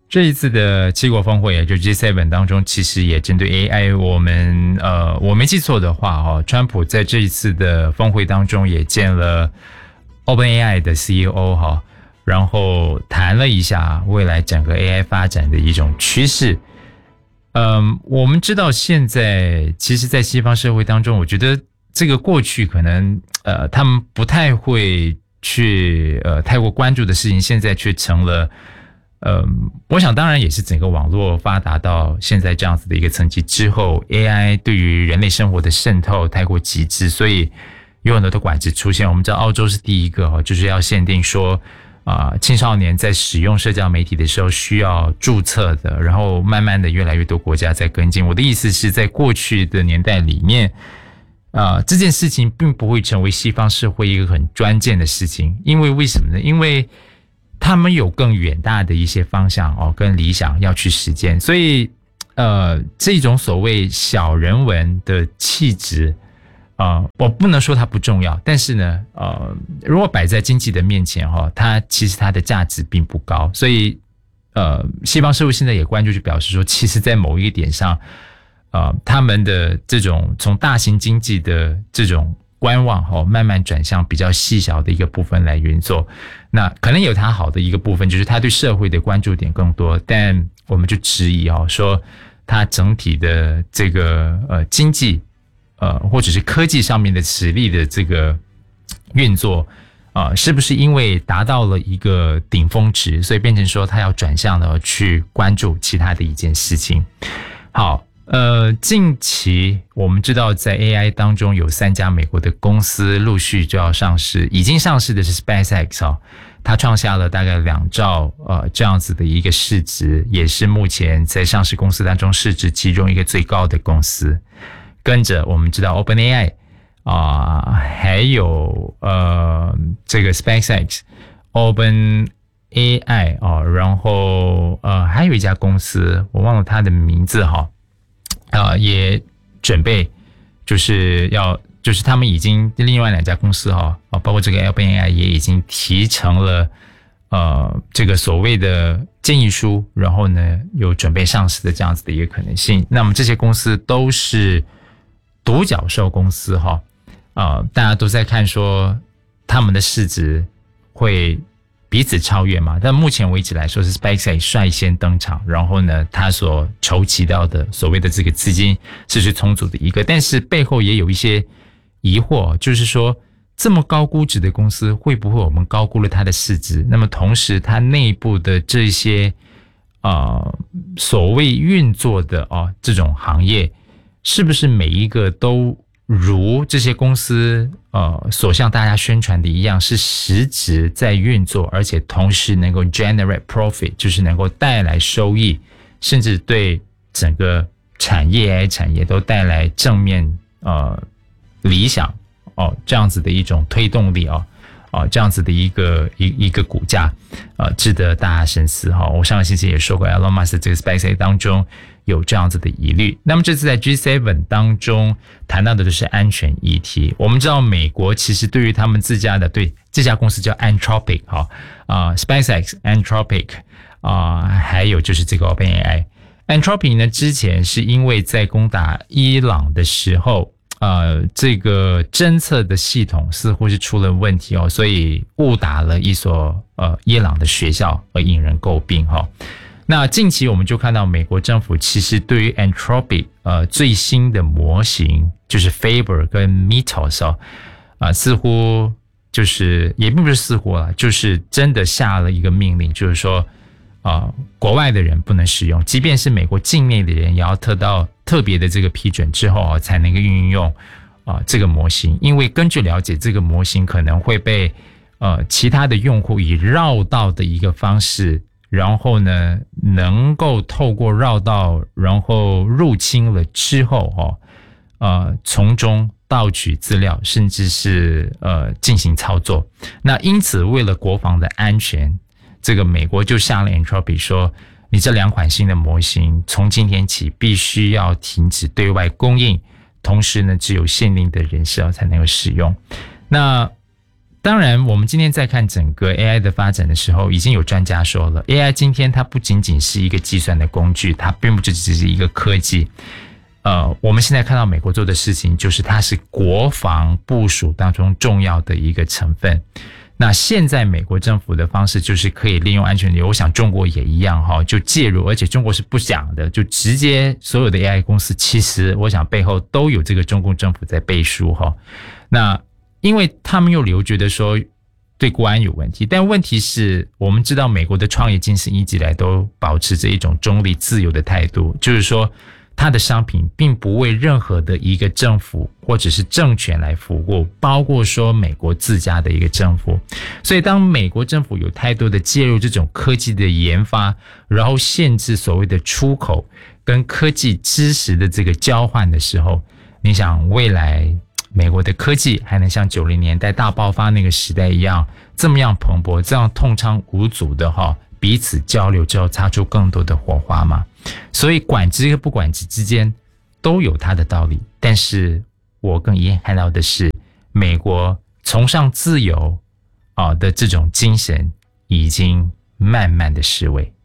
这一次的七国峰会，也就 G7 当中，其实也针对 AI，我没记错的话，川普在这一次的峰会当中也见了 OpenAI 的 CEO 然后谈了一下未来整个 AI 发展的一种趋势。我们知道现在其实在西方社会当中，我觉得这个过去可能他们不太会去太过关注的事情，现在却成了我想当然也是整个网络发达到现在这样子的一个层级之后， AI 对于人类生活的渗透太过极致，所以有很多的管制出现。我们知道澳洲是第一个就是要限定说青少年在使用社交媒体的时候需要注册的，然后慢慢的越来越多国家在跟进。我的意思是在过去的年代里面这件事情并不会成为西方社会一个很关键的事情，因为为什么呢？因为他们有更远大的一些方向跟理想要去实践，所以这种所谓小人文的气质我不能说它不重要，但是呢如果摆在经济的面前它其实它的价值并不高，所以西方社会现在也关注，就表示说其实在某一个点上他们的这种从大型经济的这种观望慢慢转向比较细小的一个部分来运作。那可能有它好的一个部分，就是它对社会的关注点更多，但我们就质疑说它整体的这个经济或者是科技上面的实力的这个运作是不是因为达到了一个顶峰值，所以变成说它要转向了去关注其他的一件事情。好，近期我们知道在 AI 当中有3家美国的公司陆续就要上市，已经上市的是 SpaceX 它创下了大概2兆这样子的一个市值，也是目前在上市公司当中市值其中一个最高的公司。跟着我们知道 OpenAI还有这个 SpaceX OpenAI然后还有一家公司我忘了它的名字也准备就是他们已经另外2家公司包括这个 OpenAI 也已经提成了这个所谓的建议书，然后呢有准备上市的这样子的一个可能性。那么这些公司都是独角兽公司大家都在看说他们的市值会彼此超越嘛？但目前为止来说是 SpaceX 率先登场，然后呢他所筹集到的所谓的这个资金是最充足的一个，但是背后也有一些疑惑，就是说这么高估值的公司会不会我们高估了它的市值？那么同时它内部的这些所谓运作的这种行业是不是每一个都如这些公司所向大家宣传的一样，是实质在运作，而且同时能够 generate profit， 就是能够带来收益，甚至对整个产业都带来正面理想这样子的一种推动力这样子的一个股价值得大家深思我上个星期也说过 Elon Musk 这个 SpaceX 当中有这样子的疑虑。那么这次在 G7 当中谈到的就是安全议题。我们知道美国其实对于他们自家的这家公司叫 Anthropic SpaceX Anthropic还有就是这个 OpenAI Anthropic 呢之前是因为在攻打伊朗的时候这个侦测的系统似乎是出了问题所以误打了一所伊朗的学校而引人诟病那近期我们就看到美国政府其实对于 Anthropic 最新的模型就是 Faber 跟 Mythos 似乎就是也并不是似乎就是真的下了一个命令，就是说国外的人不能使用，即便是美国境内的人也要特别的这个批准之后才能够运用这个模型。因为根据了解，这个模型可能会被其他的用户以绕道的一个方式，然后呢能够透过绕道然后入侵了之后从中盗取资料，甚至是进行操作。那因此为了国防的安全，这个美国就下了 Anthropic 说，你这2款新的模型从今天起必须要停止对外供应，同时呢只有限定的人士才能够使用。那当然，我们今天在看整个 AI 的发展的时候，已经有专家说了 ，AI 今天它不仅仅是一个计算的工具，它并不只是一个科技。我们现在看到美国做的事情，就是它是国防部署当中重要的一个成分。那现在美国政府的方式就是可以利用安全理由，我想中国也一样哈，就介入，而且中国是不讲的，就直接所有的 AI 公司，其实我想背后都有这个中共政府在背书哈。那因为他们又留觉得说对国安有问题，但问题是我们知道美国的创业精神一直以来都保持着一种中立自由的态度，就是说它的商品并不为任何的一个政府或者是政权来服务，包括说美国自家的一个政府。所以当美国政府有太多的介入这种科技的研发，然后限制所谓的出口跟科技知识的这个交换的时候，你想未来美国的科技还能像90年代大爆发那个时代一样这么样蓬勃，这样痛畅无阻的彼此交流之后擦出更多的火花吗？所以管制和不管制之间都有它的道理，但是我更遗憾看到的是美国崇尚自由的这种精神已经慢慢的式微。